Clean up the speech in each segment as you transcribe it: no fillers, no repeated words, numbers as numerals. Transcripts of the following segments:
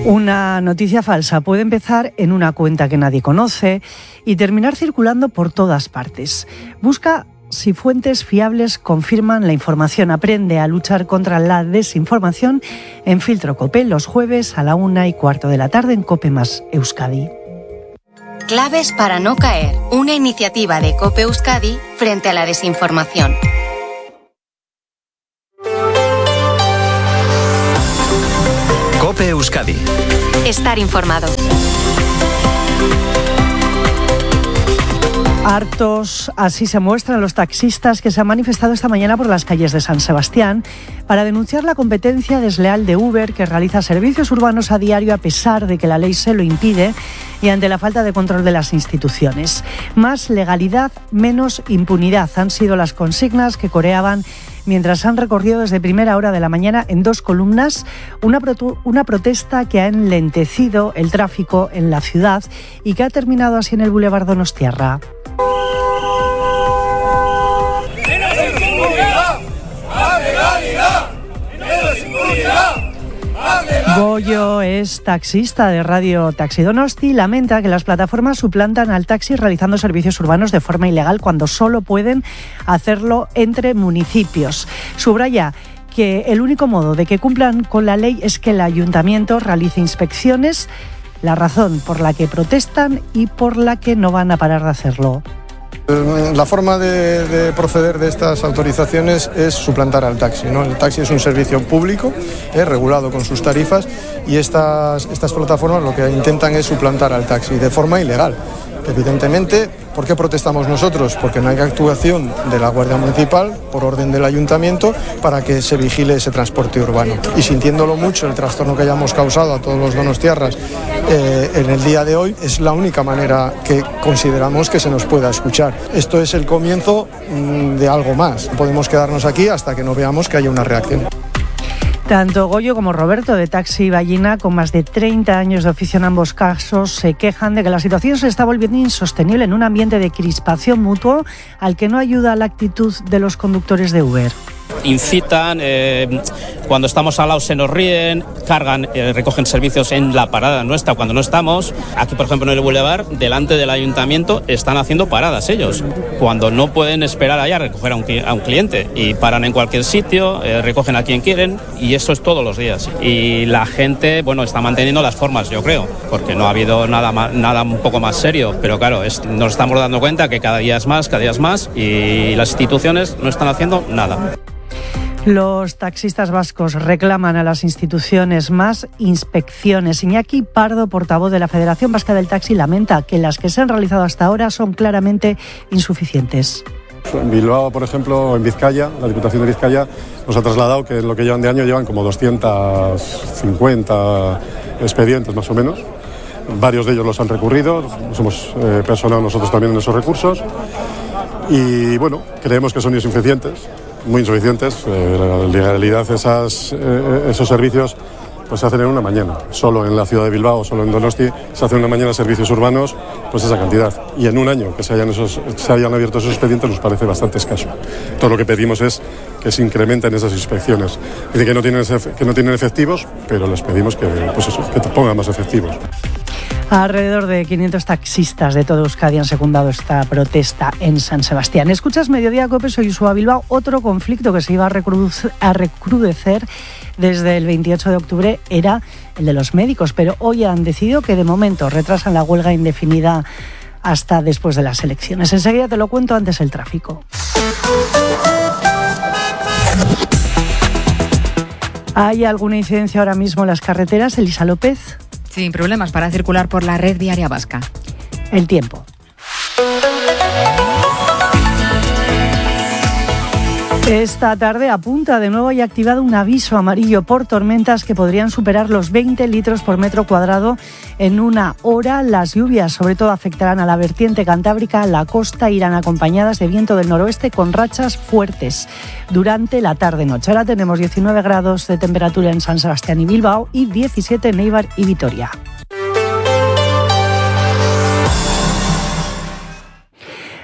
Una noticia falsa puede empezar en una cuenta que nadie conoce y terminar circulando por todas partes. Busca si fuentes fiables confirman la información. Aprende a luchar contra la desinformación en Filtro COPE los jueves a la 1:15 de la tarde en COPE más Euskadi. Claves para no caer. Una iniciativa de COPE Euskadi frente a la desinformación. COPE Euskadi. Estar informado. Hartos, así se muestran los taxistas que se han manifestado esta mañana por las calles de San Sebastián para denunciar la competencia desleal de Uber, que realiza servicios urbanos a diario a pesar de que la ley se lo impide y ante la falta de control de las instituciones. Más legalidad, menos impunidad han sido las consignas que coreaban mientras han recorrido desde primera hora de la mañana en 2 columnas una protesta que ha enlentecido el tráfico en la ciudad y que ha terminado así en el Boulevard Donostiarra. Goyo es taxista de Radio Taxi Donosti y lamenta que las plataformas suplantan al taxi realizando servicios urbanos de forma ilegal cuando solo pueden hacerlo entre municipios. Subraya que el único modo de que cumplan con la ley es que el ayuntamiento realice inspecciones, la razón por la que protestan y por la que no van a parar de hacerlo. La forma de proceder de estas autorizaciones es suplantar al taxi, ¿no? El taxi es un servicio público, regulado con sus tarifas, y estas plataformas lo que intentan es suplantar al taxi de forma ilegal. Evidentemente, ¿por qué protestamos nosotros? Porque no hay actuación de la Guardia Municipal por orden del Ayuntamiento para que se vigile ese transporte urbano. Y sintiéndolo mucho el trastorno que hayamos causado a todos los donostiarras en el día de hoy, es la única manera que consideramos que se nos pueda escuchar. Esto es el comienzo de algo más. Podemos quedarnos aquí hasta que no veamos que haya una reacción. Tanto Goyo como Roberto de Taxi Ballina, con más de 30 años de oficio en ambos casos, se quejan de que la situación se está volviendo insostenible en un ambiente de crispación mutuo al que no ayuda la actitud de los conductores de Uber. Incitan, cuando estamos al lado se nos ríen, cargan, recogen servicios en la parada nuestra cuando no estamos. Aquí, por ejemplo, en el Boulevard, delante del ayuntamiento, están haciendo paradas ellos, cuando no pueden esperar allá a recoger a un cliente, y paran en cualquier sitio, recogen a quien quieren, y eso es todos los días. Y la gente, bueno, está manteniendo las formas, yo creo, porque no ha habido nada un poco más serio, pero claro, nos estamos dando cuenta que cada día es más, y las instituciones no están haciendo nada. Los taxistas vascos reclaman a las instituciones más inspecciones. Iñaki Pardo, portavoz de la Federación Vasca del Taxi, lamenta que las que se han realizado hasta ahora son claramente insuficientes. En Bilbao, por ejemplo, en Vizcaya, la Diputación de Vizcaya nos ha trasladado que en lo que llevan de año llevan como 250 expedientes más o menos. Varios de ellos los han recurrido, nos hemos personado nosotros también en esos recursos y bueno, creemos que son insuficientes. Muy insuficientes. En realidad esos servicios pues se hacen en una mañana. Solo en la ciudad de Bilbao, solo en Donosti, se hacen una mañana servicios urbanos, pues esa cantidad. Y en un año que se hayan abierto esos expedientes nos parece bastante escaso. Todo lo que pedimos es que se incrementen esas inspecciones. Dicen que no tienen efectivos, pero les pedimos que pongan más efectivos. Alrededor de 500 taxistas de todo Euskadi han secundado esta protesta en San Sebastián. Escuchas Mediodía COPE, soy Uxua Bilbao. Otro conflicto que se iba a recrudecer desde el 28 de octubre era el de los médicos, pero hoy han decidido que de momento retrasan la huelga indefinida hasta después de las elecciones. Enseguida te lo cuento, antes el tráfico. ¿Hay alguna incidencia ahora mismo en las carreteras, Elisa López? Sin problemas para circular por la red viaria vasca. El tiempo. Esta tarde apunta de nuevo y ha activado un aviso amarillo por tormentas que podrían superar los 20 litros por metro cuadrado en una hora. Las lluvias sobre todo afectarán a la vertiente cantábrica, la costa, irán acompañadas de viento del noroeste con rachas fuertes durante la tarde-noche. Ahora tenemos 19 grados de temperatura en San Sebastián y Bilbao y 17 en Eibar y Vitoria.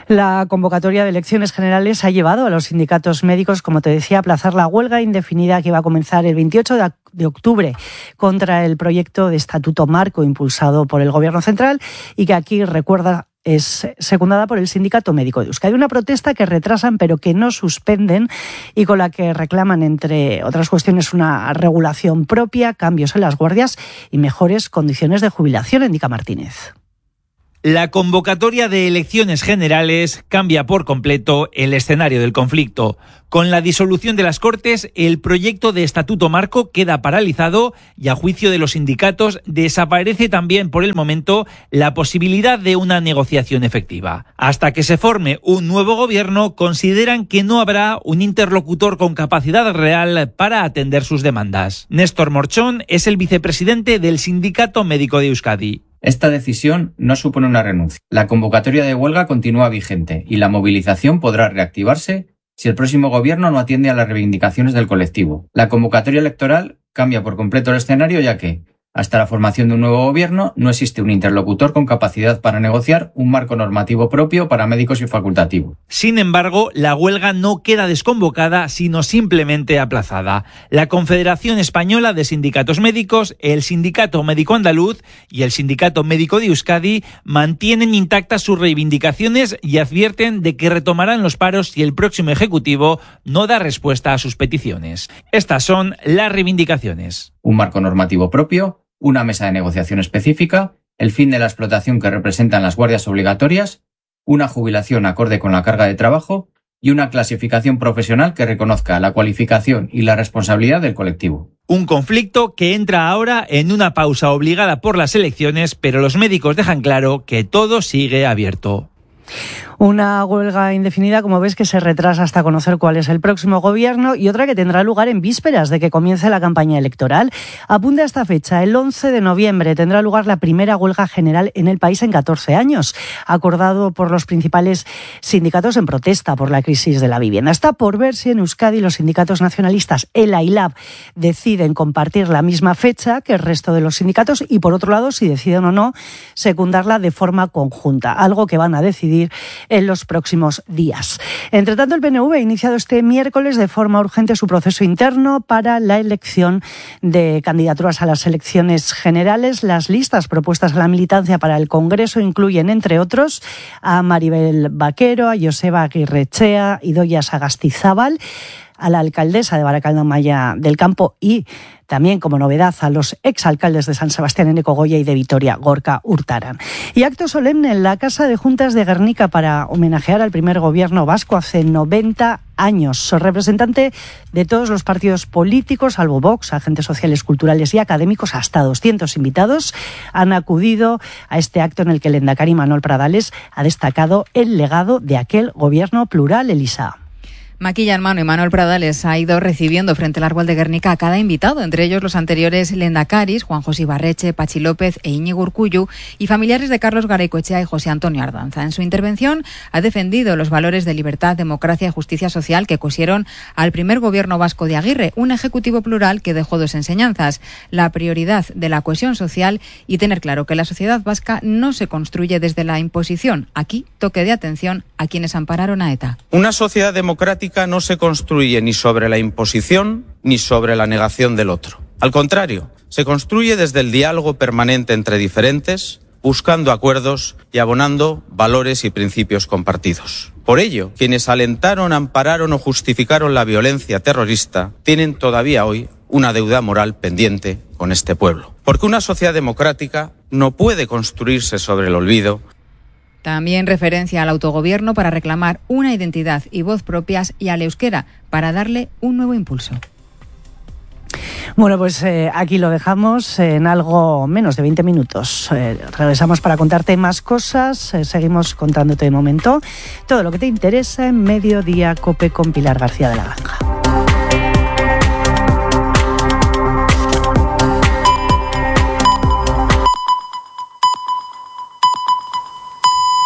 La convocatoria de elecciones generales ha llevado a los sindicatos médicos, como te decía, a aplazar la huelga indefinida que iba a comenzar el 28 de octubre contra el proyecto de Estatuto Marco impulsado por el Gobierno central y que aquí, recuerda, es secundada por el Sindicato Médico de Euskadi. Una protesta que retrasan pero que no suspenden y con la que reclaman, entre otras cuestiones, una regulación propia, cambios en las guardias y mejores condiciones de jubilación, indica Martínez. La convocatoria de elecciones generales cambia por completo el escenario del conflicto. Con la disolución de las Cortes, el proyecto de Estatuto Marco queda paralizado y, a juicio de los sindicatos, desaparece también por el momento la posibilidad de una negociación efectiva. Hasta que se forme un nuevo gobierno, consideran que no habrá un interlocutor con capacidad real para atender sus demandas. Néstor Morchón es el vicepresidente del Sindicato Médico de Euskadi. Esta decisión no supone una renuncia. La convocatoria de huelga continúa vigente y la movilización podrá reactivarse si el próximo gobierno no atiende a las reivindicaciones del colectivo. La convocatoria electoral cambia por completo el escenario, ya que, hasta la formación de un nuevo gobierno, no existe un interlocutor con capacidad para negociar un marco normativo propio para médicos y facultativo. Sin embargo, la huelga no queda desconvocada, sino simplemente aplazada. La Confederación Española de Sindicatos Médicos, el Sindicato Médico Andaluz y el Sindicato Médico de Euskadi mantienen intactas sus reivindicaciones y advierten de que retomarán los paros si el próximo Ejecutivo no da respuesta a sus peticiones. Estas son las reivindicaciones. Un marco normativo propio, una mesa de negociación específica, el fin de la explotación que representan las guardias obligatorias, una jubilación acorde con la carga de trabajo y una clasificación profesional que reconozca la cualificación y la responsabilidad del colectivo. Un conflicto que entra ahora en una pausa obligada por las elecciones, pero los médicos dejan claro que todo sigue abierto. Una huelga indefinida, como ves, que se retrasa hasta conocer cuál es el próximo gobierno, y otra que tendrá lugar en vísperas de que comience la campaña electoral. Apunta a esta fecha, el 11 de noviembre tendrá lugar la primera huelga general en el país en 14 años, acordado por los principales sindicatos en protesta por la crisis de la vivienda. Está por ver si en Euskadi los sindicatos nacionalistas, ELA y LAB, deciden compartir la misma fecha que el resto de los sindicatos y, por otro lado, si deciden o no secundarla de forma conjunta, algo que van a decidir en los próximos días. Entre tanto, el PNV ha iniciado este miércoles de forma urgente su proceso interno para la elección de candidaturas a las elecciones generales. Las listas propuestas a la militancia para el Congreso incluyen, entre otros, a Maribel Vaquero, a Joseba Aguirrechea, Idoia Sagastizábal, a la alcaldesa de Baracaldo-Maya del Campo y también, como novedad, a los exalcaldes de San Sebastián, Eneko Goya, y de Vitoria, Gorka Hurtaran. Y acto solemne en la Casa de Juntas de Gernika para homenajear al primer gobierno vasco hace 90 años. Representante de todos los partidos políticos, salvo Vox, agentes sociales, culturales y académicos, hasta 200 invitados han acudido a este acto en el que el lehendakari Manuel Pradales ha destacado el legado de aquel gobierno plural. Elisa. Maquilla en mano, y Manuel Pradales ha ido recibiendo frente al árbol de Gernika a cada invitado, entre ellos los anteriores lehendakaris, Juan José Ibarretxe, Patxi López e Íñigo Urkullu, y familiares de Carlos Garaikoetxea y José Antonio Ardanza. En su intervención ha defendido los valores de libertad, democracia y justicia social que cosieron al primer gobierno vasco de Aguirre, un ejecutivo plural que dejó dos enseñanzas: la prioridad de la cohesión social y tener claro que la sociedad vasca no se construye desde la imposición. Aquí, toque de atención a quienes ampararon a ETA. Una sociedad democrática no se construye ni sobre la imposición ni sobre la negación del otro. Al contrario, se construye desde el diálogo permanente entre diferentes, buscando acuerdos y abonando valores y principios compartidos. Por ello, quienes alentaron, ampararon o justificaron la violencia terrorista tienen todavía hoy una deuda moral pendiente con este pueblo. Porque una sociedad democrática no puede construirse sobre el olvido. También referencia al autogobierno para reclamar una identidad y voz propias, y al euskera para darle un nuevo impulso. Bueno, pues aquí lo dejamos en algo menos de 20 minutos. Regresamos para contarte más cosas. Seguimos contándote de momento todo lo que te interesa en Mediodía Cope con Pilar García de la Granja.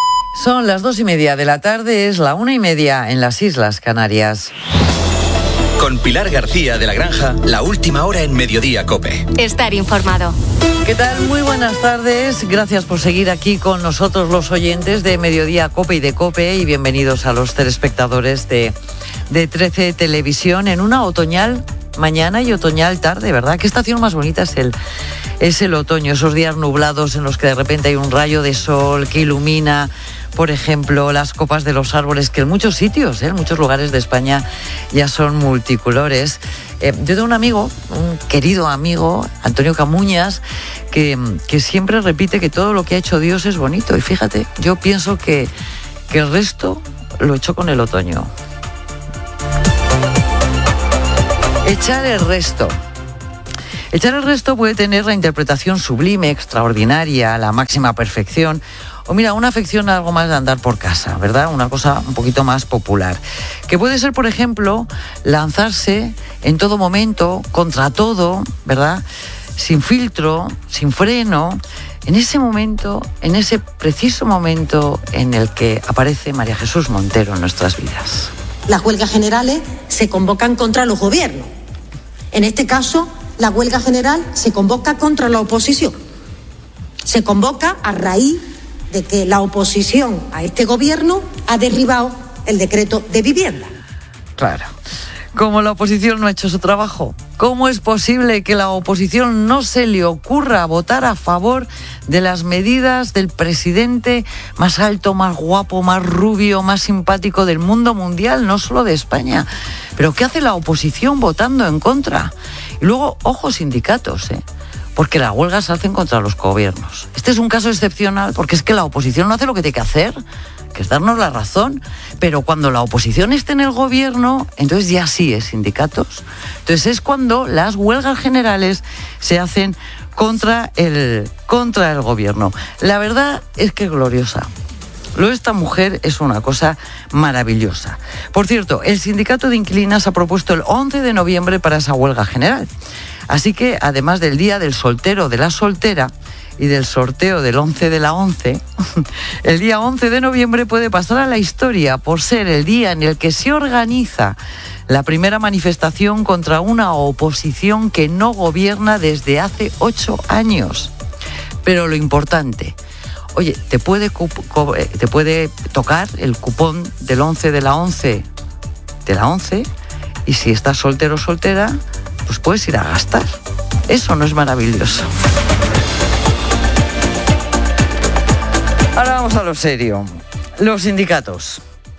Son las 2:30 de la tarde, es la 1:30 en las Islas Canarias. Con Pilar García de la Granja, la última hora en Mediodía COPE. Estar informado. ¿Qué tal? Muy buenas tardes. Gracias por seguir aquí con nosotros los oyentes de Mediodía COPE y de COPE, y bienvenidos a los telespectadores de 13 Televisión en una otoñal mañana y otoñal tarde, ¿verdad? ¿Qué estación más bonita es el otoño? Esos días nublados en los que de repente hay un rayo de sol que ilumina, por ejemplo, las copas de los árboles, que en muchos sitios, en muchos lugares de España ya son multicolores. Yo tengo un amigo, un querido amigo, Antonio Camuñas, que siempre repite que todo lo que ha hecho Dios es bonito. Y fíjate, yo pienso que el resto lo echó con el otoño. Echar el resto. Echar el resto puede tener la interpretación sublime, extraordinaria, la máxima perfección, o mira, una afección a algo más de andar por casa, ¿verdad? Una cosa un poquito más popular. Que puede ser, por ejemplo, lanzarse en todo momento, contra todo, ¿verdad? Sin filtro, sin freno, en ese momento, en ese preciso momento en el que aparece María Jesús Montero en nuestras vidas. Las huelgas generales se convocan contra los gobiernos. En este caso, la huelga general se convoca contra la oposición. Se convoca a raíz de que la oposición a este gobierno ha derribado el decreto de vivienda. Claro. Como la oposición no ha hecho su trabajo, ¿cómo es posible que la oposición no se le ocurra votar a favor de las medidas del presidente más alto, más guapo, más rubio, más simpático del mundo mundial, no solo de España? ¿Pero qué hace la oposición votando en contra? Y luego, ojo, sindicatos, porque las huelgas se hacen contra los gobiernos. Este es un caso excepcional porque es que la oposición no hace lo que tiene que hacer, que es darnos la razón, pero cuando la oposición esté en el gobierno, entonces ya sí es sindicatos. Entonces es cuando las huelgas generales se hacen contra el gobierno. La verdad es que es gloriosa. Lo de esta mujer es una cosa maravillosa. Por cierto, el sindicato de inquilinas ha propuesto el 11 de noviembre para esa huelga general. Así que, además del día del soltero, de la soltera y del sorteo del 11 de la 11, el día 11 de noviembre puede pasar a la historia por ser el día en el que se organiza la primera manifestación contra una oposición que no gobierna desde hace 8 años. Pero lo importante, oye, te puede tocar el cupón del 11 de la 11 y si estás soltero o soltera, pues puedes ir a gastar. Eso no es maravilloso. Ahora vamos a lo serio. Los sindicatos.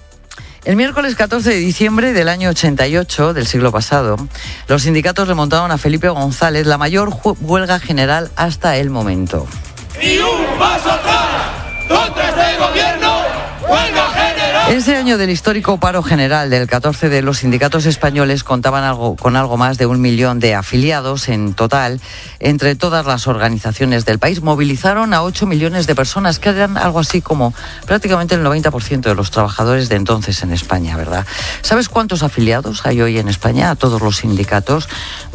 El miércoles 14 de diciembre del año 88, del siglo pasado, los sindicatos remontaron a Felipe González la mayor huelga general hasta el momento. ¡Y un paso atrás! ¡Contra este gobierno! ¡Huelga general! Ese año del histórico paro general del 14 de los sindicatos españoles contaban con algo más de 1 millón de afiliados en total entre todas las organizaciones del país. Movilizaron a 8 millones de personas, que eran algo así como prácticamente el 90% de los trabajadores de entonces en España, ¿verdad? ¿Sabes cuántos afiliados hay hoy en España a todos los sindicatos?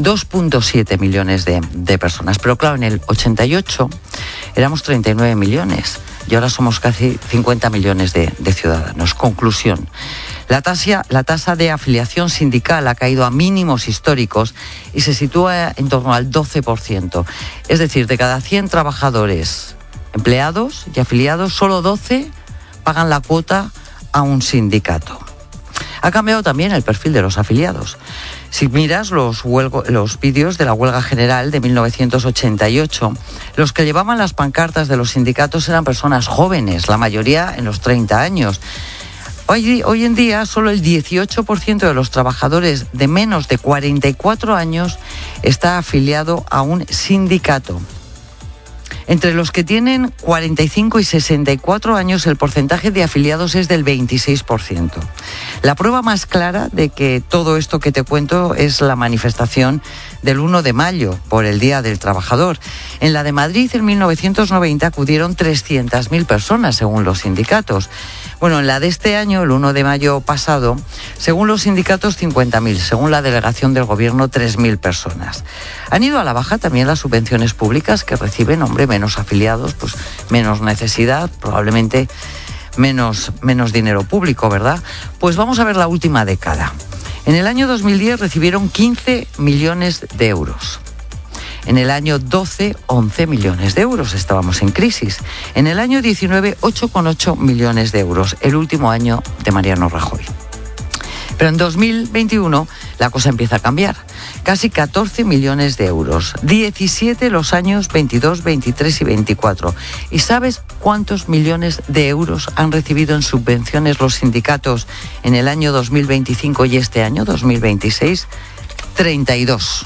2,7 millones de personas. Pero claro, en el 88 éramos 39 millones. Y ahora somos casi 50 millones de ciudadanos. Conclusión. La tasa de afiliación sindical ha caído a mínimos históricos y se sitúa en torno al 12%. Es decir, de cada 100 trabajadores empleados y afiliados, solo 12 pagan la cuota a un sindicato. Ha cambiado también el perfil de los afiliados. Si miras los vídeos de la huelga general de 1988, los que llevaban las pancartas de los sindicatos eran personas jóvenes, la mayoría en los 30 años. Hoy en día, solo el 18% de los trabajadores de menos de 44 años está afiliado a un sindicato. Entre los que tienen 45 y 64 años, el porcentaje de afiliados es del 26%. La prueba más clara de que todo esto que te cuento es la manifestación del 1 de mayo por el Día del Trabajador. En la de Madrid, en 1990, acudieron 300.000 personas, según los sindicatos. Bueno, en la de este año, el 1 de mayo pasado, según los sindicatos, 50.000, según la delegación del Gobierno, 3.000 personas. Han ido a la baja también las subvenciones públicas que reciben, menos afiliados, pues menos necesidad, probablemente menos dinero público, ¿verdad? Pues vamos a ver la última década. En el año 2010 recibieron 15 millones de euros. En el año 12, 11 millones de euros. Estábamos en crisis. En el año 19, 8,8 millones de euros. El último año de Mariano Rajoy. Pero en 2021 la cosa empieza a cambiar. Casi 14 millones de euros. 17 los años 22, 23 y 24. ¿Y sabes cuántos millones de euros han recibido en subvenciones los sindicatos en el año 2025 y este año 2026? 32.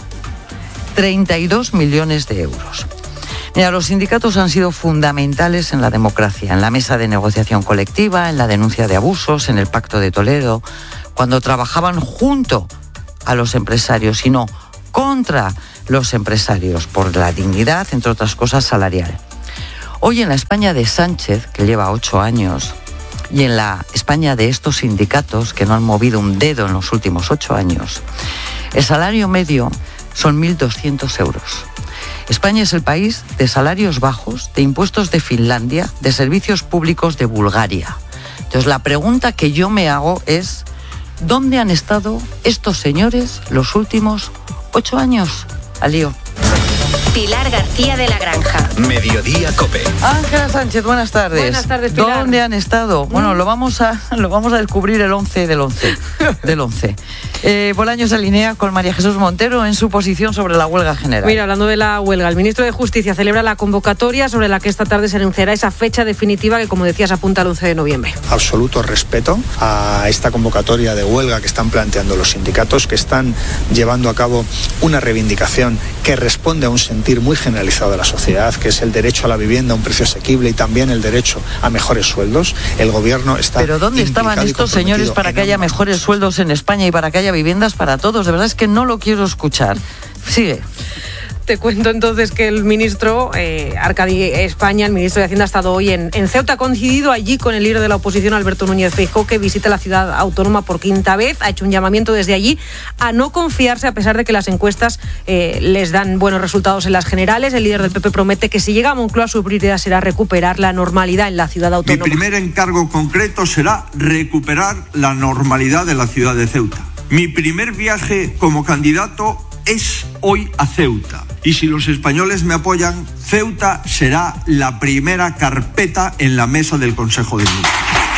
32 millones de euros. Mira, los sindicatos han sido fundamentales en la democracia, en la mesa de negociación colectiva, en la denuncia de abusos, en el Pacto de Toledo, cuando trabajaban junto a los empresarios y no contra los empresarios por la dignidad, entre otras cosas, salarial. Hoy en la España de Sánchez, que lleva 8 años, y en la España de estos sindicatos, que no han movido un dedo en los últimos 8 años, el salario medio son 1.200 euros. España es el país de salarios bajos, de impuestos de Finlandia, de servicios públicos de Bulgaria. Entonces, la pregunta que yo me hago es: ¿dónde han estado estos señores los últimos 8 años? Al lío. Pilar García de la Granja. Mediodía COPE. Ángela Sánchez, buenas tardes. Buenas tardes, Pilar. ¿Dónde han estado? Bueno, lo vamos a descubrir el 11 del 11. Del 11. Bolaños se alinea con María Jesús Montero en su posición sobre la huelga general. Mira, hablando de la huelga, el ministro de Justicia celebra la convocatoria sobre la que esta tarde se anunciará esa fecha definitiva que, como decías, apunta al 11 de noviembre. Absoluto respeto a esta convocatoria de huelga que están planteando los sindicatos, que están llevando a cabo una reivindicación que responde a un sentir muy generalizado de la sociedad, que es el derecho a la vivienda a un precio asequible y también el derecho a mejores sueldos. El gobierno está... ¿Pero dónde estaban estos señores para que haya mejores sueldos en España y para que haya viviendas para todos? De verdad es que no lo quiero escuchar. Sigue. Te cuento entonces que el ministro Arcadi España, el ministro de Hacienda, ha estado hoy en Ceuta, ha coincidido allí con el líder de la oposición, Alberto Núñez Feijóo, que visita la ciudad autónoma por quinta vez. Ha hecho un llamamiento desde allí a no confiarse, a pesar de que las encuestas les dan buenos resultados en las generales. El líder del PP promete que si llega a Moncloa, su prioridad será recuperar la normalidad en la ciudad autónoma. Mi primer encargo concreto será recuperar la normalidad de la ciudad de Ceuta. Mi primer viaje como candidato es hoy a Ceuta. Y si los españoles me apoyan, Ceuta será la primera carpeta en la mesa del Consejo de Ministros.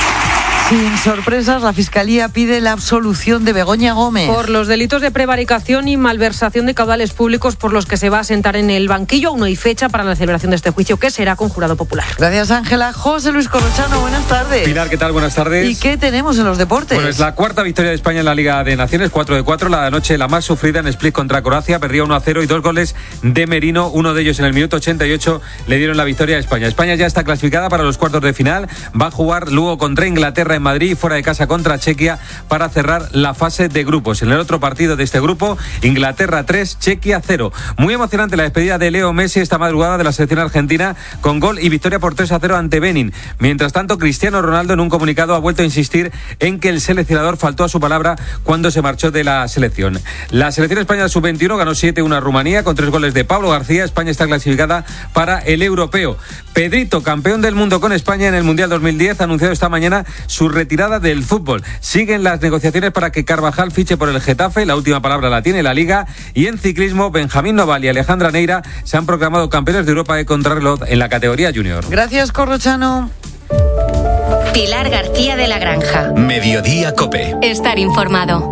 Sin sorpresas, la Fiscalía pide la absolución de Begoña Gómez. Por los delitos de prevaricación y malversación de caudales públicos por los que se va a sentar en el banquillo. Aún no hay fecha para la celebración de este juicio, que será con jurado popular. Gracias, Ángela. José Luis Corrochano, buenas tardes. Pilar, ¿qué tal? Buenas tardes. ¿Y qué tenemos en los deportes? Bueno, es la cuarta victoria de España en la Liga de Naciones, 4-4. La noche la más sufrida en Split contra Croacia. Perdía 1-0 y 2 goles de Merino. Uno de ellos en el minuto 88 le dieron la victoria a España. España ya está clasificada para los cuartos de final. Va a jugar luego contra Inglaterra en Madrid y fuera de casa contra Chequia para cerrar la fase de grupos. En el otro partido de este grupo, Inglaterra 3, Chequia 0. Muy emocionante la despedida de Leo Messi esta madrugada de la selección argentina, con gol y victoria por 3-0 ante Benin. Mientras tanto, Cristiano Ronaldo en un comunicado ha vuelto a insistir en que el seleccionador faltó a su palabra cuando se marchó de la selección. La selección española sub-21 ganó 7-1 a Rumanía con 3 goles de Pablo García. España está clasificada para el europeo. Pedrito, campeón del mundo con España en el Mundial 2010, ha anunciado esta mañana su retirada del fútbol. Siguen las negociaciones para que Carvajal fiche por el Getafe, la última palabra la tiene la Liga. Y en ciclismo, Benjamín Noval y Alejandra Neira se han proclamado campeones de Europa de contrarreloj en la categoría junior. Gracias, Corrochano. Pilar García de la Granja. Mediodía COPE. Estar informado.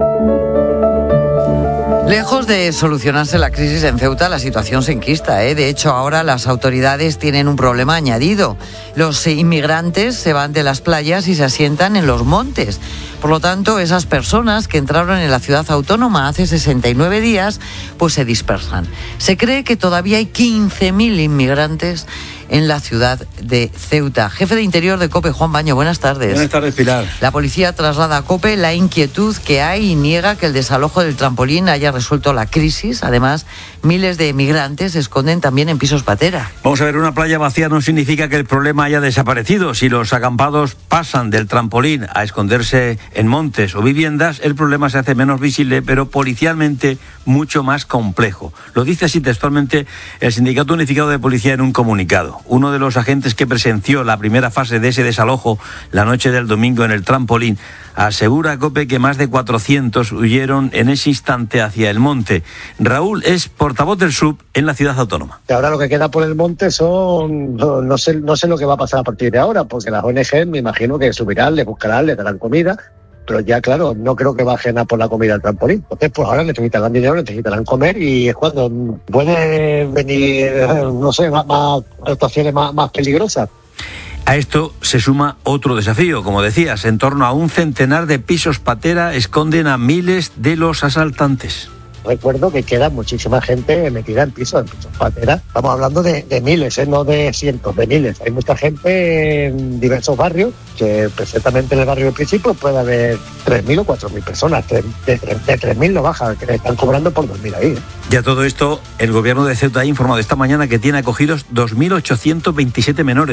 Lejos de solucionarse la crisis en Ceuta, la situación se enquista. De hecho, ahora las autoridades tienen un problema añadido. Los inmigrantes se van de las playas y se asientan en los montes. Por lo tanto, esas personas que entraron en la ciudad autónoma hace 69 días, pues se dispersan. Se cree que todavía hay 15.000 inmigrantes en la ciudad de Ceuta. Jefe de Interior de COPE, Juan Baño, buenas tardes. Buenas tardes, Pilar. La policía traslada a COPE la inquietud que hay y niega que el desalojo del trampolín haya resuelto la crisis. Además, miles de migrantes se esconden también en pisos patera. Vamos a ver, una playa vacía no significa que el problema haya desaparecido. Si los acampados pasan del trampolín a esconderse en montes o viviendas, el problema se hace menos visible, pero policialmente mucho más complejo. Lo dice así textualmente el Sindicato Unificado de Policía en un comunicado. Uno de los agentes que presenció la primera fase de ese desalojo la noche del domingo en el trampolín asegura a COPE que más de 400 huyeron en ese instante hacia el monte. Raúl es portavoz del SUB en la ciudad autónoma. Ahora lo que queda por el monte son, no sé lo que va a pasar a partir de ahora, porque las ONG me imagino que subirán, le buscarán, le darán comida, pero ya claro, no creo que bajen a por la comida al trampolín. Entonces pues ahora necesitarán dinero, necesitarán comer y es cuando puede venir, no sé, más actuaciones más peligrosas. A esto se suma otro desafío, como decías, en torno a un centenar de pisos patera esconden a miles de los asaltantes. Recuerdo que queda muchísima gente metida en pisos patera. Estamos hablando de miles, no de cientos, de miles. Hay mucha gente en diversos barrios, que perfectamente en el barrio del principio puede haber 3.000 o 4.000 personas. De 3.000 no baja, que le están cobrando por dormir ahí. Ya todo esto, el gobierno de Ceuta ha informado esta mañana que tiene acogidos 2.827 menores.